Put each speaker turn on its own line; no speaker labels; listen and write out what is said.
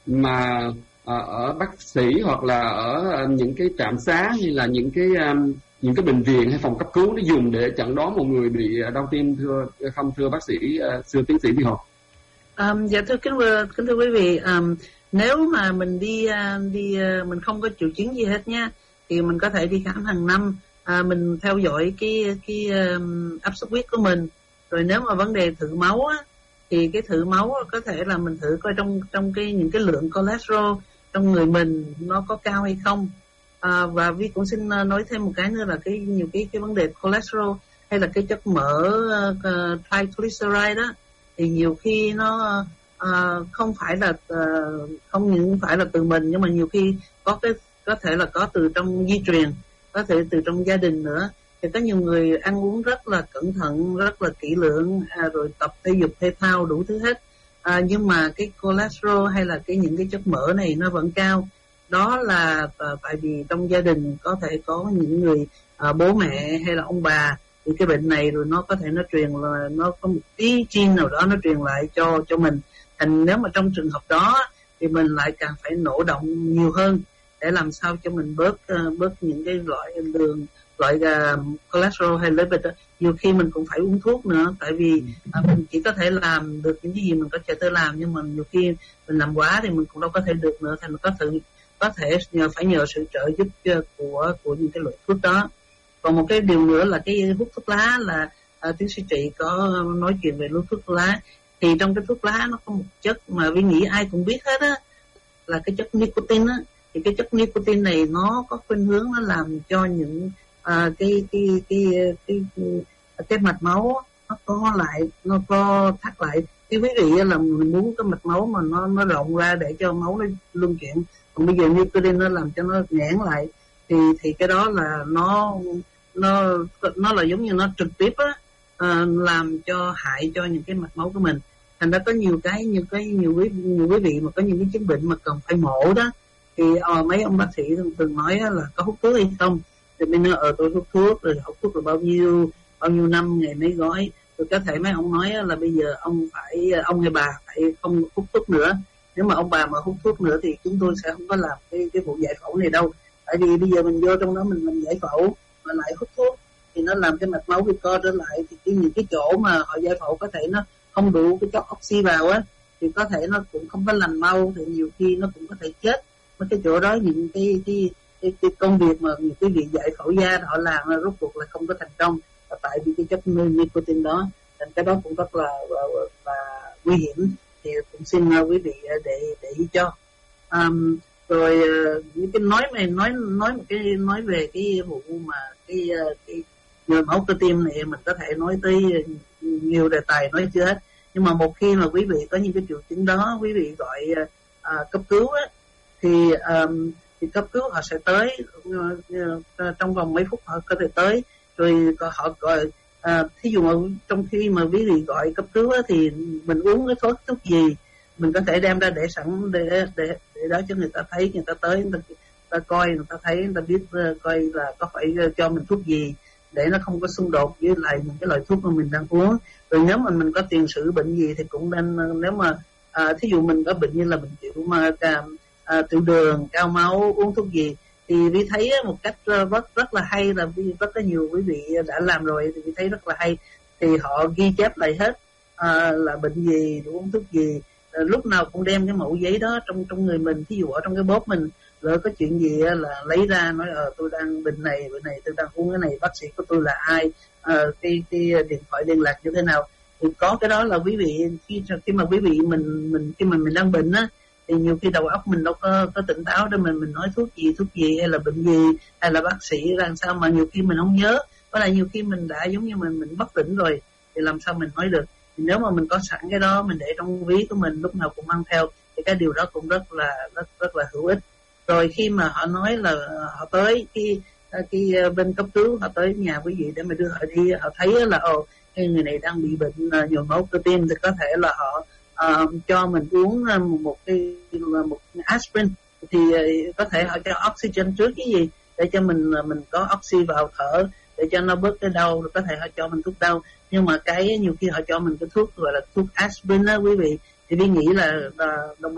mà ở bác sĩ hoặc là ở những cái trạm xá hay là những cái bệnh viện hay phòng cấp cứu nó dùng để chẩn đoán một người bị đau tim thưa bác sĩ, thưa tiến sĩ Vi Hồ?
Dạ thưa kính thưa quý vị, nếu mà mình đi mình không có triệu chứng gì hết nha, thì mình có thể đi khám hàng năm, mình theo dõi cái áp suất huyết của mình. Rồi nếu mà vấn đề thử máu á, thì cái thử máu có thể là mình thử coi trong những cái lượng cholesterol trong người mình nó có cao hay không. Và Vi cũng xin nói thêm một cái nữa là nhiều cái vấn đề cholesterol hay là cái chất mỡ triglyceride đó, thì nhiều khi nó không phải là không những phải là từ mình, nhưng mà nhiều khi có thể là có từ trong di truyền, có thể từ trong gia đình nữa. Thì có nhiều người ăn uống rất là cẩn thận, rất là kỹ lưỡng, rồi tập thể dục thể thao đủ thứ hết, nhưng mà cái cholesterol hay là những cái chất mỡ này nó vẫn cao. Đó là tại vì trong gia đình có thể có những người bố mẹ hay là ông bà thì cái bệnh này, rồi nó có thể nó truyền là nó có một tí gene nào đó nó truyền lại cho mình. Thành nếu mà trong trường hợp đó thì mình lại càng phải nỗ động nhiều hơn để làm sao cho mình bớt những cái loại cholesterol hay lipid đó. Nhiều khi mình cũng phải uống thuốc nữa, tại vì mình chỉ có thể làm được những cái gì mình có thể làm, nhưng mà nhiều khi mình làm quá thì mình cũng đâu có thể được nữa. Thành có thể phải nhờ sự trợ giúp của những cái loại thuốc đó. Còn một cái điều nữa là cái hút thuốc lá, là tiến sĩ Trị có nói chuyện về hút thuốc lá. Thì trong cái thuốc lá nó có một chất mà Vi nghĩ ai cũng biết hết á, là cái chất nicotine á. Thì cái chất nicotine này nó có khuynh hướng nó làm cho những cái mạch máu nó co thắt lại. Thì quý vị là mình muốn cái mạch máu mà nó rộng ra để cho máu nó luân chuyển, còn bây giờ nicotine nó làm cho nó nghẽn lại, thì cái đó là nó là giống như nó trực tiếp á, làm cho hại cho những cái mạch máu của mình. Thành ra có nhiều quý vị mà có những cái chứng bệnh mà cần phải mổ đó, thì mấy ông bác sĩ thường nói là có hút thuốc hay không, thì mình nói tôi hút thuốc, rồi hút thuốc là bao nhiêu năm, ngày mấy gói. Rồi có thể mấy ông nói là bây giờ ông hay bà phải không hút thuốc nữa. Nếu mà ông bà mà hút thuốc nữa thì chúng tôi sẽ không có làm cái vụ giải phẫu này đâu. Tại vì bây giờ mình vô trong đó mình làm giải phẫu mà lại hút thuốc thì nó làm cái mạch máu bị co trở lại, thì những cái chỗ mà họ giải phẫu có thể nó không đủ cái chất oxy vào á, thì có thể nó cũng không có lành mau, thì nhiều khi nó cũng có thể chết. Mấy cái chỗ đó những cái công việc mà những cái việc giải phẫu da họ làm rốt cuộc là không có thành công, và tại vì cái chất nicotine đó. Thành cái đó cũng rất là nguy hiểm, thì cũng xin quý vị để ý cho. Rồi những cái nói về cái vụ mà cái nhồi máu cơ tim này, mình có thể nói tới nhiều đề tài nói chưa hết. Nhưng mà một khi mà quý vị có những cái triệu chứng đó, quý vị gọi cấp cứu á, thì cấp cứu họ sẽ tới trong vòng mấy phút, họ có thể tới. Rồi họ gọi thí dụ mà trong khi mà quý vị gọi cấp cứu á, thì mình uống cái thuốc gì mình có thể đem ra để sẵn để đó cho người ta thấy, người ta tới, người ta coi, người ta thấy, người ta biết coi là có phải cho mình thuốc gì để nó không có xung đột với lại những cái loại thuốc mà mình đang uống. Rồi nếu mà mình có tiền sử bệnh gì thì cũng nên, nếu mà thí dụ mình có bệnh như là bệnh tiểu đường, cao máu, uống thuốc gì, thì Vi thấy một cách rất là hay, là rất là nhiều quý vị đã làm rồi, thì Vi thấy rất là hay. Thì họ ghi chép lại hết là bệnh gì, uống thuốc gì, lúc nào cũng đem cái mẫu giấy đó trong người mình. Thí dụ ở trong cái bóp mình lỡ có chuyện gì là lấy ra nói tôi đang bệnh này tôi đang uống cái này, bác sĩ của tôi là ai, cái điện thoại liên lạc như thế nào. Thì có cái đó là quý vị khi mà quý vị khi mà mình đang bệnh á, thì nhiều khi đầu óc mình đâu có tỉnh táo để mình nói thuốc gì hay là bệnh gì hay là bác sĩ làm sao mà nhiều khi mình không nhớ. Có là nhiều khi mình đã giống như mình bất tỉnh rồi thì làm sao mình nói được. Thì nếu mà mình có sẵn cái đó, mình để trong ví của mình lúc nào cũng mang theo, thì cái điều đó cũng rất là hữu ích. Rồi khi mà họ nói là họ tới cái bên cấp cứu, họ tới nhà quý vị để mà đưa họ đi, họ thấy là cái người này đang bị bệnh nhồi máu cơ tim, thì có thể là họ cho mình uống một aspirin, thì có thể họ cho oxygen trước cái gì để cho mình có oxy vào thở để cho nó bớt cái đau, rồi có thể họ cho mình thuốc đau. Nhưng mà cái nhiều khi họ cho mình cái thuốc gọi là thuốc aspirin đó quý vị, thì Vi nghĩ là đồng